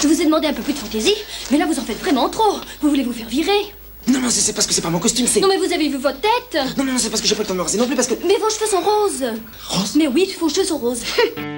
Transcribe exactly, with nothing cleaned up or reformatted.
Je vous ai demandé un peu plus de fantaisie, mais là vous en faites vraiment trop. Vous voulez vous faire virer? Non, non, c'est parce que c'est pas mon costume, c'est... Non mais vous avez vu votre tête? Non, non, non, c'est parce que j'ai pas le temps de me raser non plus, parce que... Mais vos cheveux sont roses. Rose? Mais oui, vos cheveux sont roses.